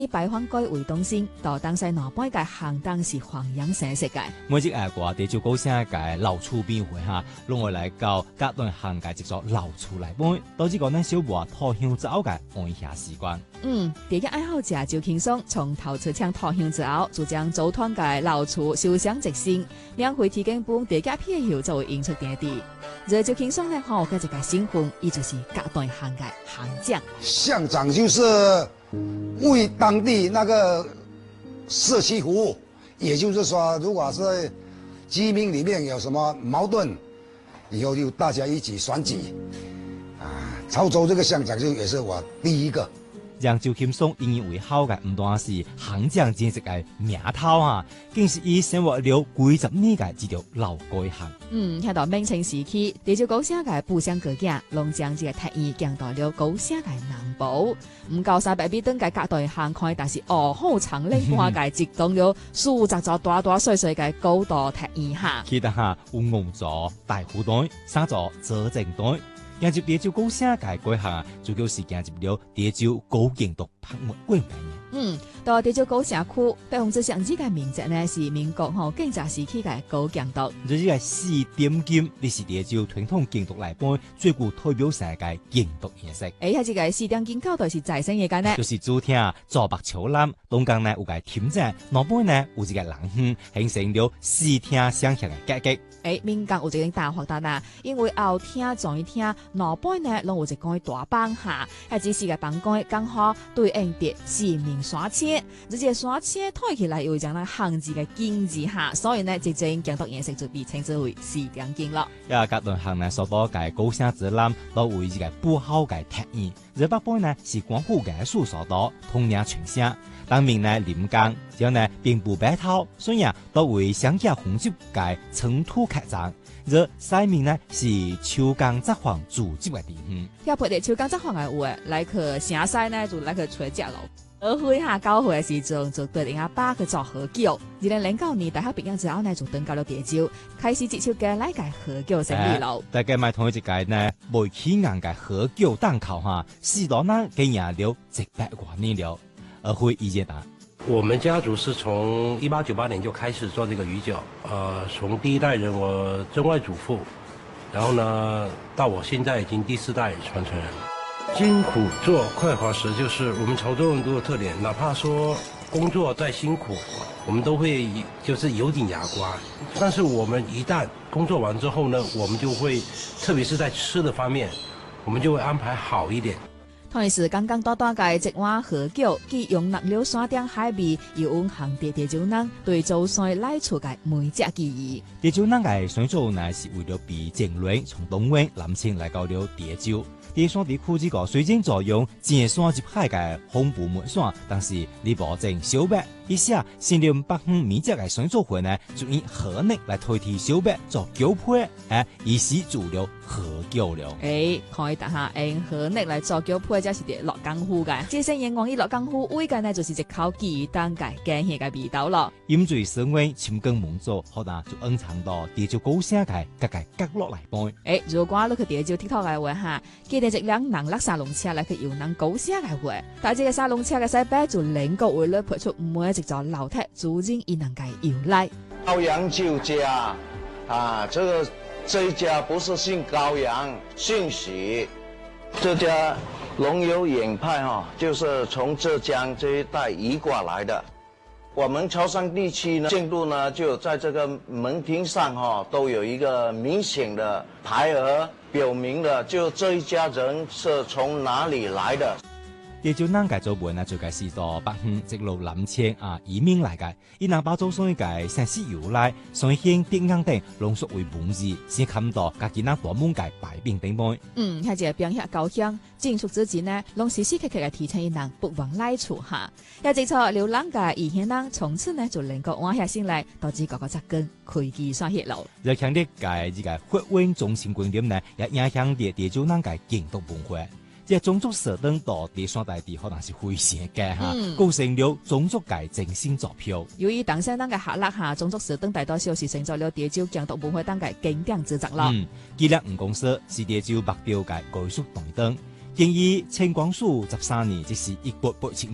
以白番改为東線，到當西南北嘅行當是黃洋城世界。 每日我哋就高聲嘅老厝變會嚇，攏會來到隔段行嘅一座老厝來搬，導致個呢小華拖香走嘅按下習慣。 第一愛好食就輕鬆，從頭出搶拖香之後，就將組團嘅老厝燒香直線，兩回提供半地價片後作為演出點滴。這就輕鬆咧，好嘅一個新婚，伊就是隔段行嘅行將。 鄉長就是為當地那個社區服務，也就是說，如果是居民裏面有什麼矛盾，以後就大家一起選舉。潮州這個鄉長就也是我第一個。 讓周輕鬆引以為豪嘅唔單是行將正式嘅名頭啊，更是以生活了幾十年嘅一條老街巷。 聽到明清時期，地州高聲嘅步鄉哥囝，攏將這個特意降到了高聲嘅南部。唔夠300米登嘅隔段行開，但是好長領花嘅直動了數十座大大細細嘅高度特意下。 記得下有5座大虎隊，3座左正隊。迎接地州高聲嘅街巷啊，主要是迎接了地州高建築拍賣館嘅。 到地州高聲區，百分之上之嘅面積呢是民國建設時期嘅高建築。 這個4點金，你是地州傳統建築來搬最具代表性嘅建築形式。 喺這個4點金高度是在生嘅間呢， 就是主廳左北朝南，東間呢有個天井，南邊呢有一個廊巷，形成了4廳相向嘅格局。 民間有一個大發達啦，因為後廳、左廳、南邊呢攏有一個大板下，只是個板蓋剛好對應着4面山車，這個山車抬起來又將那巷子嘅建字下，所以呢這種建築形式就被稱之為4點金咯。 隔段巷呢所多嘅高聲之南，都為一個不好嘅特意，而北邊呢是官府嘅宿所多，通兩全聲。當面呢臨江，之後呢並不白頭，所以都為鄉下紅州嘅塵土客棧。而西面呢是秋江札幌組織嘅地方。 要配啲秋江札幌嘅話，來去城西呢就來去吹只咯。而會下交會嘅時陣，就對人家爸去做喝酒。2009年大學畢業之後呢，就登到了地州，開始接觸嘅來屆喝酒生意咯。 大家買同一屆呢，未起眼嘅喝酒檔口哈，士多呢經營了100多年了。而會意見啊， 我們家族是從1898年就開始做這個魚酒，從第一代人我曾外祖父，然後呢到我現在已經第4代傳承人。辛苦做快活時，就是我們潮州人都有特點，哪怕說工作再辛苦，我們都會就是有點牙關。但是我們一旦工作完之後呢，我們就會，特別是在吃的方面，我們就會安排好一點。 同時剛剛多嘅一碗喝酒，既用納了山頂海味，又用行地地州人對祖先來出嘅每隻記憶。 地州人嘅選擇呢是為了避戰亂，從東灣南遷來到了地州。地山地區這個水晶作用，前山接海嘅紅布門山，但是你保證小白，以下先令北方每隻嘅選擇會呢，就以河內來代替小白做酒配，以示做了喝酒了。 可以等下用河內來做酒配，即是啲落江湖嘅。這些人講以落江湖味嘅呢，就是一口記憶當嘅驚喜嘅味道咯。 飲醉生威，深耕滿座，好啦就隱藏到地州高聲嘅各個角落來搬。 如果你去地州 TikTok 嘅話哈，記得一輛人拉沙龍車來去遊覽高聲嘅話，但係這個沙龍車嘅西邊就另個會咧配出每一座樓梯，逐漸以能夠遊來。 高陽酒家這一家不是姓高陽，姓許。這家龍友演派就是從浙江這一帶移過來的。我們潮汕地區呢，進度呢就在這個門庭上都有一個明顯的牌額，表明了就這一家人是從哪裡來的。 地州人嘅做本啊，最介是到北方直路南遷移民來嘅，以南巴州所以嘅城市由來，所以顯電硬等濃縮為文字，先看到家己那大門嘅擺兵頂杯。 喺這個邊遐高鄉進出之前呢，攏時時刻刻嘅提醒人不忘來處下。也即錯流浪嘅異鄉人，從此呢就能夠往下先來，導致各個扎根開基刷血路。 要強烈嘅呢個發展中心觀點呢，也影響啲地州人嘅建築文化。即係種族設定到地山大地可能是非常嘅哈，構成了種族界精神座標。 由於當時人嘅下落下，種族設定大多數是成就了地州建築文化當嘅經典之作咯。 記錄吳公司是地州北調嘅藝術台燈，建於清光緒13年，即是1887年，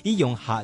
以用下